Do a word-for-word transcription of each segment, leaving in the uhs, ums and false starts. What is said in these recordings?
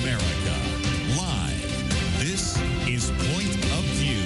America. Live, this is Point of View.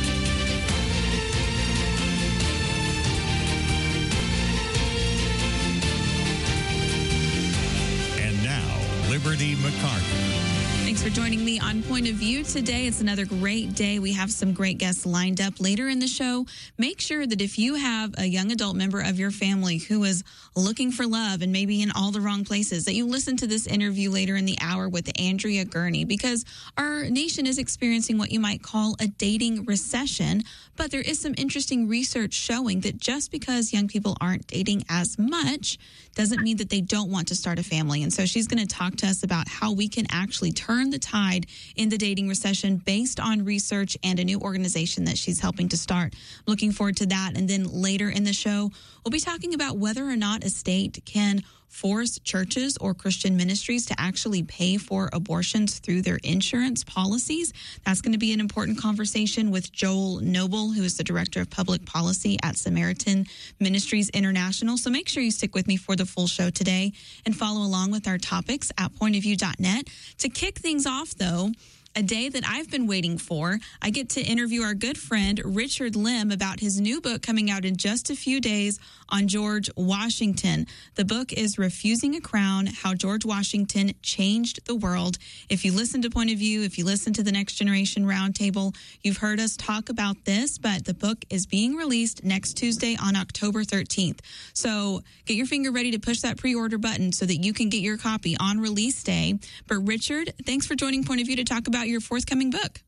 And now, Liberty McCarter. Thanks for joining me on Point of View today. It's another great day. We have some great guests lined up later in the show. Make sure that if you have a young adult member of your family who is looking for love and maybe in all the wrong places, that you listen to this interview later in the hour with Andrea Gurney, because our nation is experiencing what you might call a dating recession. But there is some interesting research showing that just because young people aren't dating as much doesn't mean that they don't want to start a family. And so she's going to talk to us about how we can actually turn the tide in the dating recession based on research and a new organization that she's helping to start. Looking forward to that. And then later in the show, we'll be talking about whether or not a state can force churches or Christian ministries to actually pay for abortions through their insurance policies. That's going to be an important conversation with Joel Noble, who is the Director of Public Policy at Samaritan Ministries International. So make sure you stick with me for the full show today and follow along with our topics at point of view dot net. To kick things off, though, a day that I've been waiting for, I get to interview our good friend Richard Lim about his new book coming out in just a few days on George Washington. The book is Refusing a Crown, How George Washington Changed the World. If you listen to Point of View, if you listen to the Next Generation Roundtable, you've heard us talk about this, but the book is being released next Tuesday on October thirteenth. So get your finger ready to push that pre-order button so that you can get your copy on release day. But Richard, thanks for joining Point of View to talk about your forthcoming book.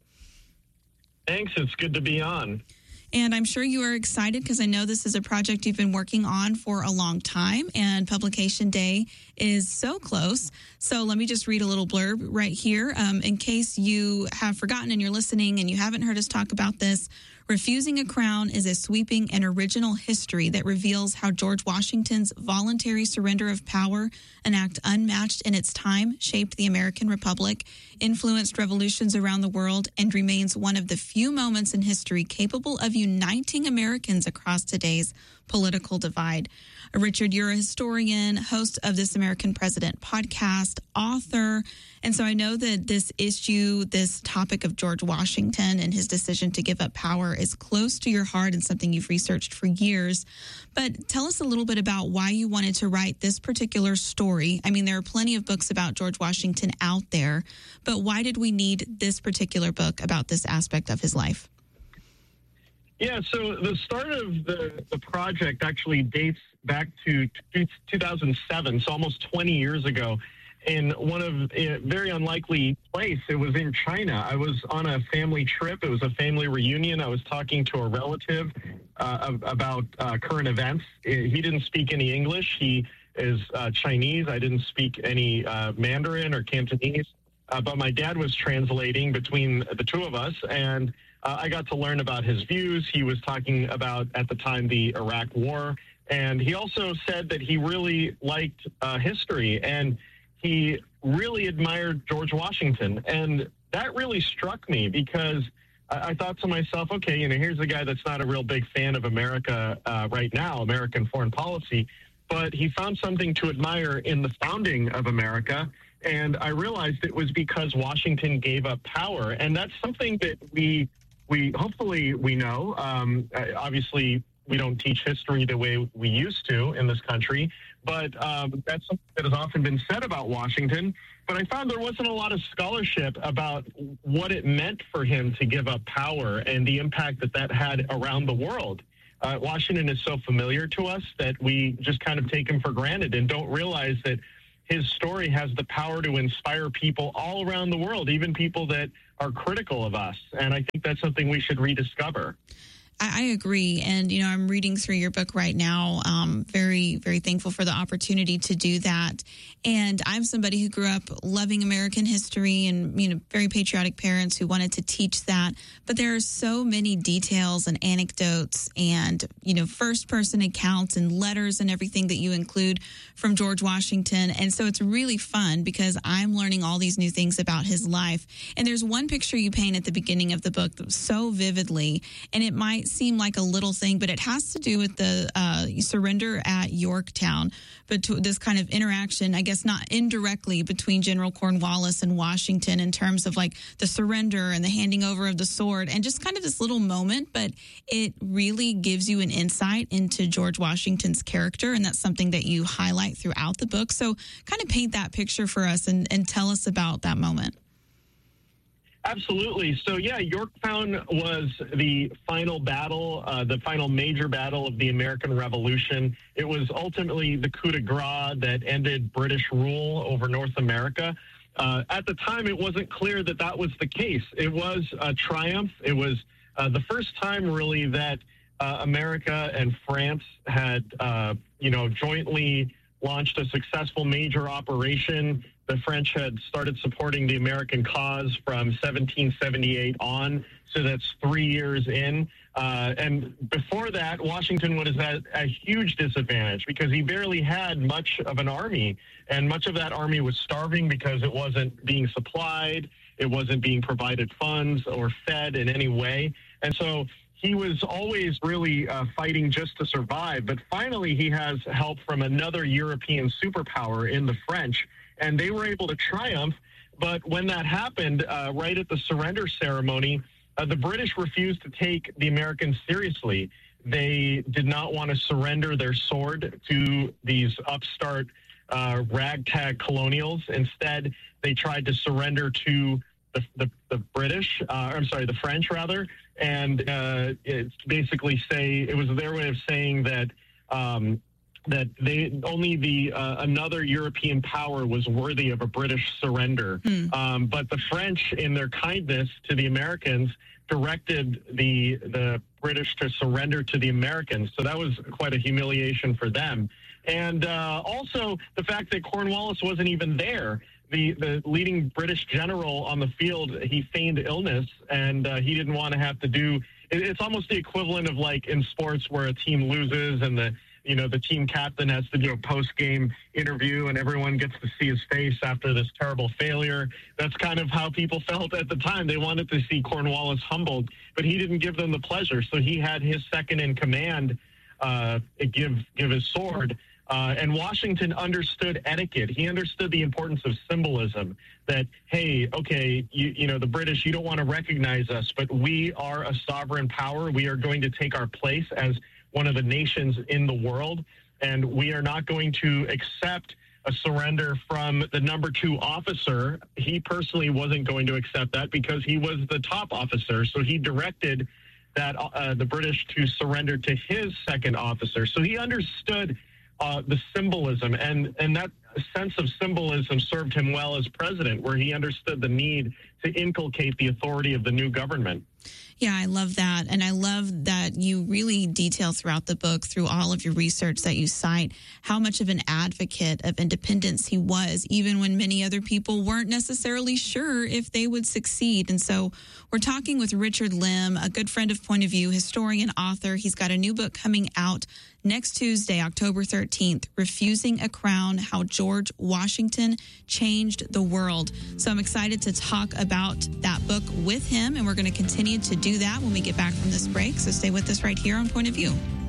Thanks. It's good to be on. And I'm sure you are excited because I know this is a project you've been working on for a long time, and publication day is so close. So let me just read a little blurb right here. Um, in case you have forgotten and you're listening and you haven't heard us talk about this, Refusing a Crown is a sweeping and original history that reveals how George Washington's voluntary surrender of power, an act unmatched in its time, shaped the American Republic, influenced revolutions around the world, and remains one of the few moments in history capable of uniting Americans across today's political divide. Richard, you're a historian, host of This American President podcast, author. And so I know that this issue, this topic of George Washington and his decision to give up power is close to your heart and something you've researched for years. But tell us a little bit about why you wanted to write this particular story. I mean, there are plenty of books about George Washington out there, but why did we need this particular book about this aspect of his life? Yeah, so the start of the, the project actually dates back to two thousand seven, so almost twenty years ago, in one of a very unlikely place. It was in China. I was on a family trip. It was a family reunion. I was talking to a relative uh, about uh, current events. He didn't speak any English. He is uh, Chinese. I didn't speak any uh, Mandarin or Cantonese, uh, but my dad was translating between the two of us, and Uh, I got to learn about his views. He was talking about, at the time, the Iraq War. And he also said that he really liked uh, history, and he really admired George Washington. And that really struck me because I, I thought to myself, okay, you know, here's a guy that's not a real big fan of America uh, right now, American foreign policy, but he found something to admire in the founding of America. And I realized it was because Washington gave up power. And that's something that we... We hopefully we know. Um, obviously, we don't teach history the way we used to in this country, but um, that's something that has often been said about Washington. But I found there wasn't a lot of scholarship about what it meant for him to give up power and the impact that that had around the world. Uh, Washington is so familiar to us that we just kind of take him for granted and don't realize that his story has the power to inspire people all around the world, even people that are critical of us. And I think that's something we should rediscover. I agree. And, you know, I'm reading through your book right now. Um, very, very thankful for the opportunity to do that. And I'm somebody who grew up loving American history and, you know, very patriotic parents who wanted to teach that. But there are so many details and anecdotes and, you know, first person accounts and letters and everything that you include from George Washington. And so it's really fun because I'm learning all these new things about his life. And there's one picture you paint at the beginning of the book that was so vividly, and it might seem like a little thing, but it has to do with the uh, surrender at Yorktown. But to this kind of interaction, I guess not indirectly, between General Cornwallis and Washington in terms of like the surrender and the handing over of the sword, and just kind of this little moment. But it really gives you an insight into George Washington's character, and that's something that you highlight throughout the book. So kind of paint that picture for us and, and tell us about that moment. Absolutely. So, yeah, Yorktown was the final battle, uh, the final major battle of the American Revolution. It was ultimately the coup de grace that ended British rule over North America. Uh, at the time, it wasn't clear that that was the case. It was a triumph. It was uh, the first time, really, that uh, America and France had, uh, you know, jointly launched a successful major operation. The French had started supporting the American cause from seventeen seventy-eight on, so that's three years in. Uh, and before that, Washington was at a huge disadvantage because he barely had much of an army, and much of that army was starving because it wasn't being supplied, it wasn't being provided funds or fed in any way. And so he was always really uh, fighting just to survive. But finally, he has help from another European superpower in the French, and they were able to triumph. But when that happened, uh, right at the surrender ceremony, uh, the British refused to take the Americans seriously. They did not want to surrender their sword to these upstart uh, ragtag colonials. Instead, they tried to surrender to the, the, the British, uh, I'm sorry, the French, rather. And uh, it's basically say, it was their way of saying that um, that they only the uh, another European power was worthy of a British surrender. Mm. Um, but the French, in their kindness to the Americans, directed the the British to surrender to the Americans. So that was quite a humiliation for them. And uh, also the fact that Cornwallis wasn't even there. The, the leading British general on the field, he feigned illness, and uh, he didn't want to have to do. It, it's almost the equivalent of like in sports where a team loses and the you know the team captain has to do a post game interview, and everyone gets to see his face after this terrible failure. That's kind of how people felt at the time. They wanted to see Cornwallis humbled, but he didn't give them the pleasure. So he had his second in command uh, give give his sword. Uh, and Washington understood etiquette. He understood the importance of symbolism, that, hey, okay, you, you know, the British, you don't want to recognize us, but we are a sovereign power. We are going to take our place as one of the nations in the world, and we are not going to accept a surrender from the number two officer. He personally wasn't going to accept that because he was the top officer, so he directed that uh, the British to surrender to his second officer. So he understood Uh, the symbolism, and, and that sense of symbolism served him well as president, where he understood the need to inculcate the authority of the new government. Yeah, I love that. And I love that you really detail throughout the book, through all of your research that you cite, how much of an advocate of independence he was, even when many other people weren't necessarily sure if they would succeed. And so we're talking with Richard Lim, a good friend of Point of View, historian, author. He's got a new book coming out next Tuesday, October thirteenth, Refusing a Crown, How George Washington Changed the World. So I'm excited to talk about that book with him, and we're going to continue to do that when we get back from this break. So stay with us right here on Point of View.